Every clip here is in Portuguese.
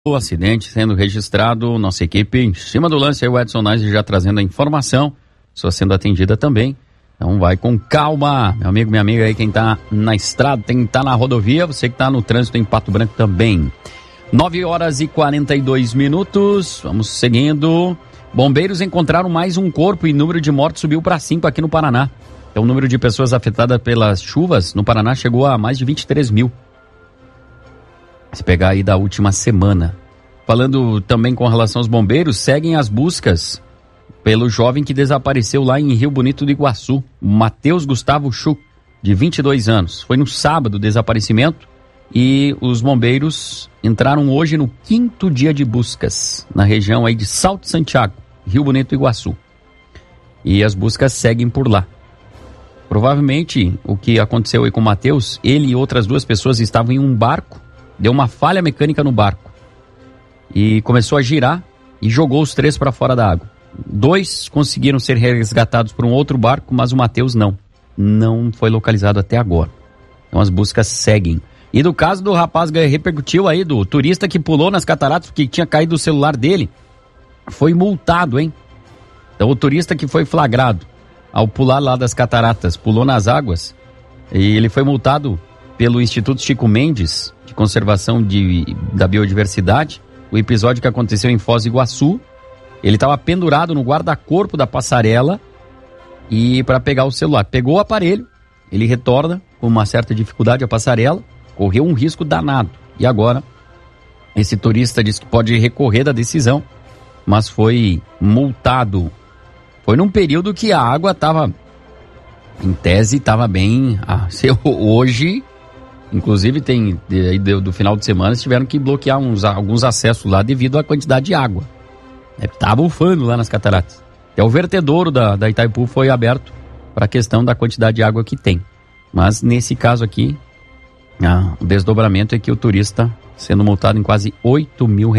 O acidente sendo registrado, nossa equipe em cima do lance, aí o Edson Nais já trazendo a informação, só sendo atendida também. Então vai com calma, meu amigo, minha amiga aí, quem tá na estrada, quem tá na rodovia, você que tá no trânsito em Pato Branco também. 9h42, vamos seguindo. Bombeiros encontraram mais um corpo e o número de mortos subiu para 5 aqui no Paraná. Então o número de pessoas afetadas pelas chuvas no Paraná chegou a mais de 23 mil. Se pegar aí da última semana. Falando também com relação aos bombeiros, seguem as buscas pelo jovem que desapareceu lá em Rio Bonito do Iguaçu, Matheus Gustavo Chu, de 22 anos. Foi no sábado o desaparecimento e os bombeiros entraram hoje no 5º dia de buscas, na região aí de Salto Santiago, Rio Bonito do Iguaçu. E as buscas seguem por lá. Provavelmente o que aconteceu aí com o Matheus, ele e outras 2 pessoas estavam em um barco, deu uma falha mecânica no barco e começou a girar e jogou os 3 para fora da água. 2 conseguiram ser resgatados por um outro barco, mas o Matheus não foi localizado até agora. Então as buscas seguem. E do caso do rapaz que repercutiu aí, do turista que pulou nas cataratas porque tinha caído o celular dele, foi multado, hein? Então o turista que foi flagrado ao pular lá das cataratas, pulou nas águas, e ele foi multado pelo Instituto Chico Mendes de Conservação da Biodiversidade. O episódio que aconteceu em Foz do Iguaçu, ele estava pendurado no guarda-corpo da passarela e para pegar o celular. Pegou o aparelho, ele retorna com uma certa dificuldade a passarela, correu um risco danado. E agora, esse turista disse que pode recorrer da decisão, mas foi multado. Foi num período que a água estava, em tese, estava bem... Hoje... Inclusive do final de semana eles tiveram que bloquear alguns acessos lá devido à quantidade de água. Estava ufando lá nas cataratas. Até o vertedouro da Itaipu foi aberto para a questão da quantidade de água que tem. Mas nesse caso aqui, o desdobramento é que o turista sendo multado em quase R$8 mil.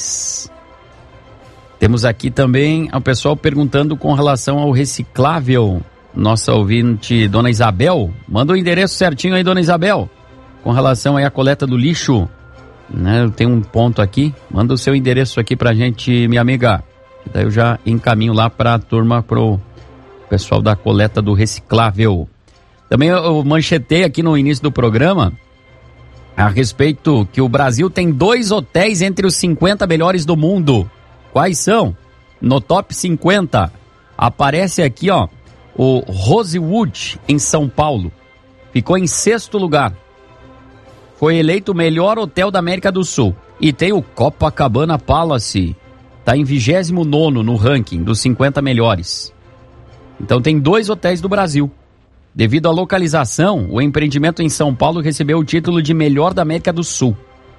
Temos aqui também o pessoal perguntando com relação ao reciclável. Nossa ouvinte, Dona Isabel, manda o endereço certinho aí, Dona Isabel. Com relação aí à coleta do lixo, né? Tem um ponto aqui, manda o seu endereço aqui pra gente, minha amiga. Daí eu já encaminho lá pra turma, pro pessoal da coleta do reciclável. Também eu manchetei aqui no início do programa a respeito que o Brasil tem 2 hotéis entre os 50 melhores do mundo. Quais são? No top 50 aparece aqui, ó, o Rosewood em São Paulo. Ficou em 6º lugar. Foi eleito o melhor hotel da América do Sul. E tem o Copacabana Palace. Está em 29º no ranking dos 50 melhores. Então tem 2 hotéis do Brasil. Devido à localização, o empreendimento em São Paulo recebeu o título de melhor da América do Sul.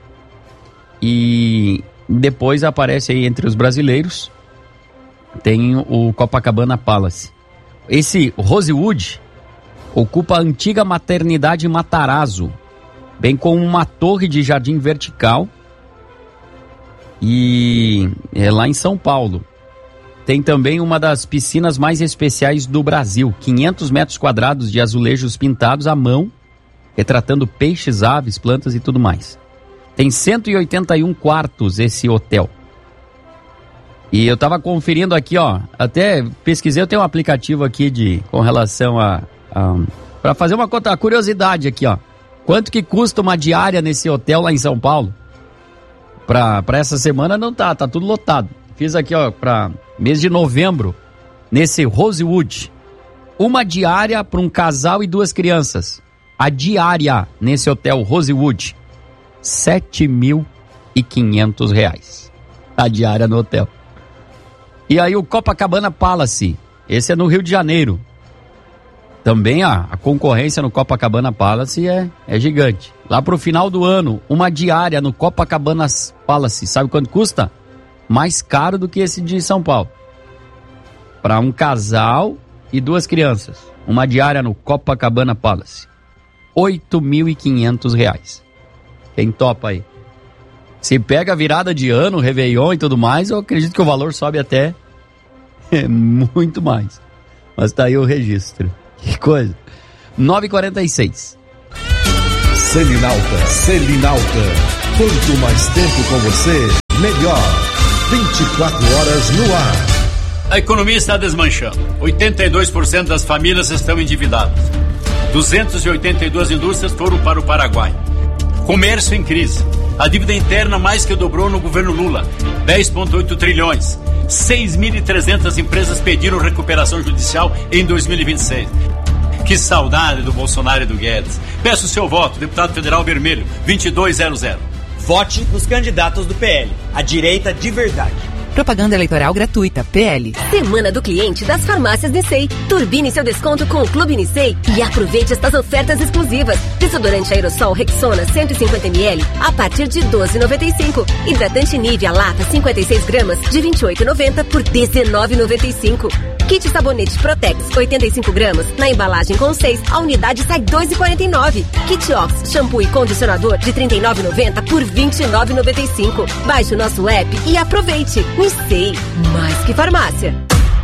E depois aparece aí entre os brasileiros, tem o Copacabana Palace. Esse Rosewood ocupa a antiga maternidade Matarazzo, bem como uma torre de jardim vertical, e é lá em São Paulo. Tem também uma das piscinas mais especiais do Brasil, 500 metros quadrados de azulejos pintados à mão, retratando peixes, aves, plantas e tudo mais. Tem 181 quartos esse hotel. E eu tava conferindo aqui, ó, até pesquisei, eu tenho um aplicativo aqui com relação para fazer uma conta, curiosidade aqui, ó. Quanto que custa uma diária nesse hotel lá em São Paulo? Pra essa semana não tá tudo lotado. Fiz aqui, ó, pra mês de novembro, nesse Rosewood. Uma diária para um casal e 2 crianças. A diária nesse hotel Rosewood, R$7.500. A diária no hotel. E aí o Copacabana Palace, esse é no Rio de Janeiro. Também a concorrência no Copacabana Palace é gigante. Lá pro final do ano, uma diária no Copacabana Palace, sabe quanto custa? Mais caro do que esse de São Paulo. Para um casal e 2 crianças. Uma diária no Copacabana Palace. R$8.500. Quem topa aí? Se pega a virada de ano, Réveillon e tudo mais, eu acredito que o valor sobe até muito mais. Mas tá aí o registro. Que coisa. 9h46. Selinalta. Quanto mais tempo com você, melhor. 24 horas no ar. A economia está desmanchando. 82% das famílias estão endividadas. 282 indústrias foram para o Paraguai. Comércio em crise. A dívida interna mais que dobrou no governo Lula. 10,8 trilhões. 6.300 empresas pediram recuperação judicial em 2026. Que saudade do Bolsonaro e do Guedes. Peço o seu voto, deputado federal vermelho, 2200. Vote nos candidatos do PL, a direita de verdade. Propaganda eleitoral gratuita, PL. Semana do cliente das farmácias Nissei. Turbine seu desconto com o Clube Nissei e aproveite estas ofertas exclusivas. Desodorante aerossol Rexona 150ml a partir de R$ 12,95. Hidratante Nivea lata 56 gramas de R$ 28,90 por R$ 19,95. Kit sabonete Protex 85 gramas na embalagem com 6, a unidade sai R$ 2,49. Kit Ox shampoo e condicionador de R$ 39,90 por R$ 29,95. Baixe o nosso app e aproveite. Nissei, mais que farmácia.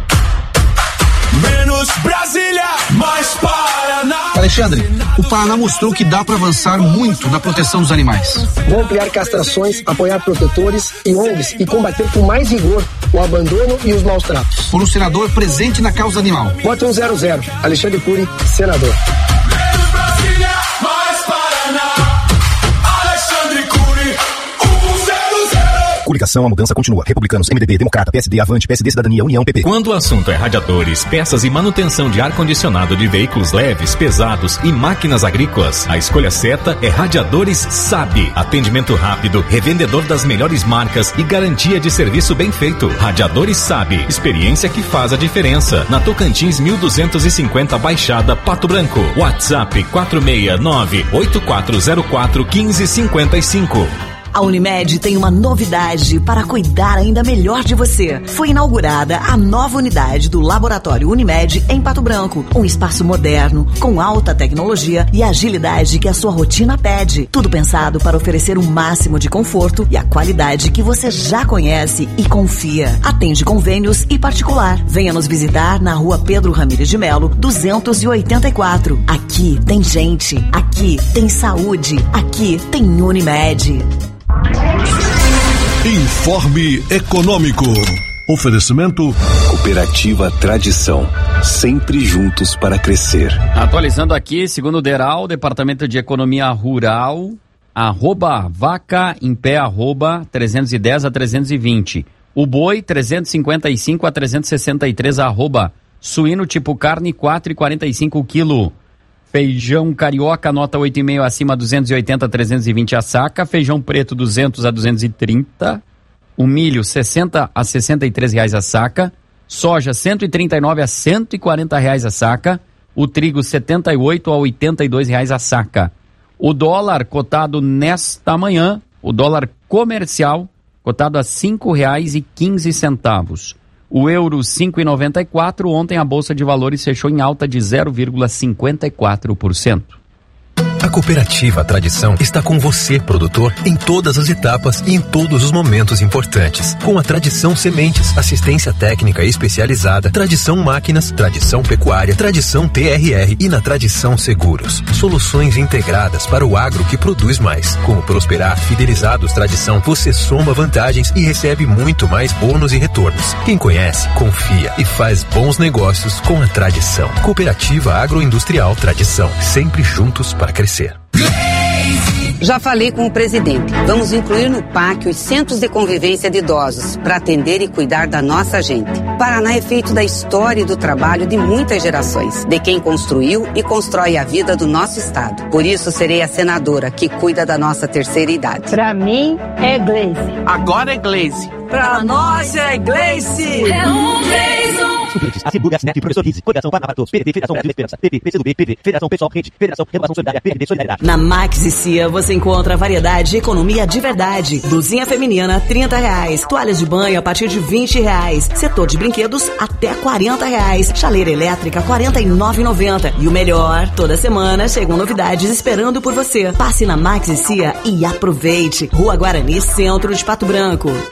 Menos Brasília, mais Paraná. Alexandre, o Paraná mostrou que dá para avançar muito na proteção dos animais. Vou ampliar castrações, apoiar protetores e ONGs e combater com mais rigor o abandono e os maus tratos. Por um senador presente na causa animal. Vote 100, Alexandre Cury, senador. Menos Brasília, mais Paraná. Alexandre Cury, 100. Coligação, a mudança continua. Republicanos, MDB, Democrata, PSD, Avante, PSD, Cidadania, União, PP. Quando o assunto é radiadores, peças e manutenção de ar-condicionado de veículos leves, pesados e máquinas agrícolas, a escolha certa é Radiadores Sabe. Atendimento rápido, revendedor das melhores marcas e garantia de serviço bem feito. Radiadores Sabe. Experiência que faz a diferença. Na Tocantins 1250 Baixada, Pato Branco. WhatsApp 469-8404-1555. A Unimed tem uma novidade para cuidar ainda melhor de você. Foi inaugurada a nova unidade do Laboratório Unimed em Pato Branco. Um espaço moderno, com alta tecnologia e agilidade que a sua rotina pede. Tudo pensado para oferecer o máximo de conforto e a qualidade que você já conhece e confia. Atende convênios e particular. Venha nos visitar na Rua Pedro Ramires de Melo, 284. Aqui tem gente, aqui tem saúde, aqui tem Unimed. Informe Econômico. Oferecimento Cooperativa Tradição, sempre juntos para crescer. Atualizando aqui, segundo o DERAL, Departamento de Economia Rural, @vaca em pé, 310 a 320. O boi, 355 a 363, suíno tipo carne, 4,45 quilo. Feijão carioca, nota 8,5 acima, 280 a 320 a saca. Feijão preto, 200 a 230. O milho, 60 a 63 reais a saca. Soja, 139 a 140 reais a saca. O trigo, 78 a 82 reais a saca. O dólar cotado nesta manhã, o dólar comercial, cotado a R$ 5,15. O euro 5,94, ontem a Bolsa de Valores fechou em alta de 0,54%. A Cooperativa Tradição está com você, produtor, em todas as etapas e em todos os momentos importantes. Com a Tradição Sementes, assistência técnica especializada, Tradição Máquinas, Tradição Pecuária, Tradição TRR e na Tradição Seguros. Soluções integradas para o agro que produz mais. Com o Prosperar Fidelizados Tradição, você soma vantagens e recebe muito mais bônus e retornos. Quem conhece, confia e faz bons negócios com a Tradição. Cooperativa Agroindustrial Tradição, sempre juntos para crescer. Já falei com o presidente. Vamos incluir no PAC os centros de convivência de idosos para atender e cuidar da nossa gente. Paraná é feito da história e do trabalho de muitas gerações, de quem construiu e constrói a vida do nosso estado. Por isso serei a senadora que cuida da nossa terceira idade. Pra mim é Gleice. Agora é Gleice. Pra nós é Gleice. É um Gleice. Assegure, Assinete, Professor Guise, Coligação Paraná para Todos, PDT, Federação Brasil Esperança, PP, PCdoB, PV, Federação Pessoal Rede, Federação Renovação Solidária, PRD Solidariedade. Na Max e Cia você encontra variedade e economia de verdade. Blusinha feminina, R$30. Toalhas de banho a partir de R$20. Setor de brinquedos, até R$40. Chaleira elétrica, R$49,90. E o melhor, toda semana chegam novidades esperando por você. Passe na Max e Cia e aproveite. Rua Guarani, centro de Pato Branco. Requião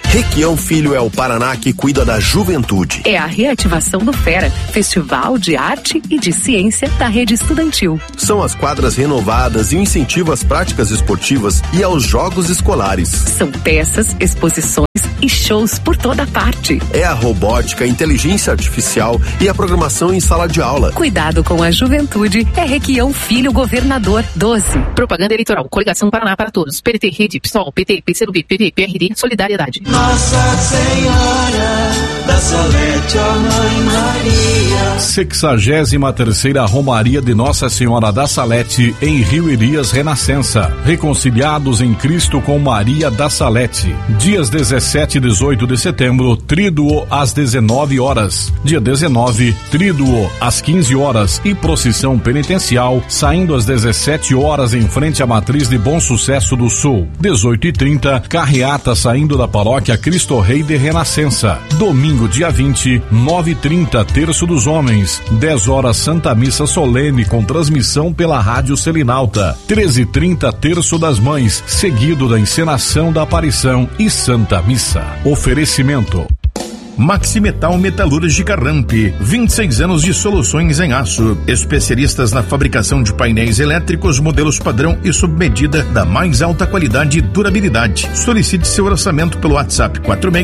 Requião Filho é o Paraná que cuida da juventude. É a reativação do FERA, Festival de Arte e de Ciência da Rede Estudantil. São as quadras renovadas e incentivo às práticas esportivas e aos jogos escolares. São peças, exposições e shows por toda parte. É a robótica, a inteligência artificial e a programação em sala de aula. Cuidado com a juventude. É Requião Filho, governador 12. Propaganda eleitoral. Coligação Paraná para Todos. PDT, Rede, PSOL, PT, PCdoB, PP, PRD, Solidariedade. Nossa Senhora da Salete, ó Mãe Maria. 63ª Romaria de Nossa Senhora da Salete, em Rio Elias, Renascença. Reconciliados em Cristo com Maria da Salete. Dias 17 e 18 de setembro, tríduo às 19 horas. Dia 19, tríduo às 15 horas e procissão penitencial, saindo às 17 horas em frente à Matriz de Bom Sucesso do Sul. 18h30, carreata saindo da paróquia Cristo Rei de Renascença. Domingo, dia 20, 9h30, Terço dos Homens. 10 horas, Santa Missa Solene com transmissão pela Rádio Selinalta. 13h30, Terço das Mães, seguido da encenação da aparição e Santa Missa. Oferecimento Maximetal Metalúrgica Ramp, 26 anos de soluções em aço, especialistas na fabricação de painéis elétricos, modelos padrão e sob medida da mais alta qualidade e durabilidade. Solicite seu orçamento pelo WhatsApp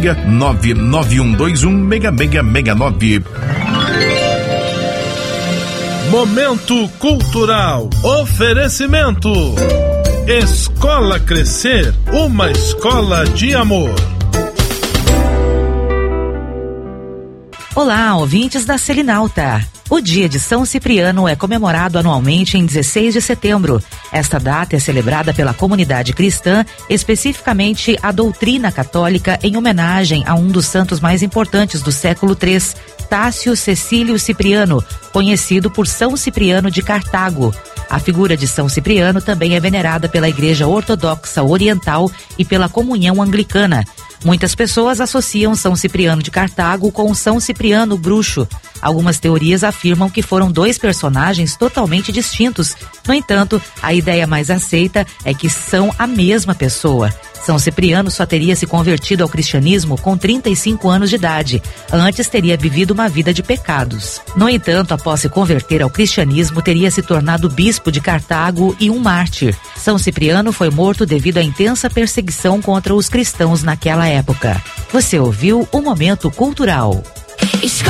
46991216669. Momento Cultural. Oferecimento Escola Crescer, uma escola de amor. Olá, ouvintes da Selinalta. O Dia de São Cipriano é comemorado anualmente em 16 de setembro. Esta data é celebrada pela comunidade cristã, especificamente a doutrina católica, em homenagem a um dos santos mais importantes do século III, Tácio Cecílio Cipriano, conhecido por São Cipriano de Cartago. A figura de São Cipriano também é venerada pela Igreja Ortodoxa Oriental e pela Comunhão Anglicana. Muitas pessoas associam São Cipriano de Cartago com São Cipriano Bruxo. Algumas teorias afirmam que foram dois personagens totalmente distintos. No entanto, a ideia mais aceita é que são a mesma pessoa. São Cipriano só teria se convertido ao cristianismo com 35 anos de idade. Antes teria vivido uma vida de pecados. No entanto, após se converter ao cristianismo, teria se tornado bispo de Cartago e um mártir. São Cipriano foi morto devido à intensa perseguição contra os cristãos naquela época. Você ouviu o Momento Cultural. Escola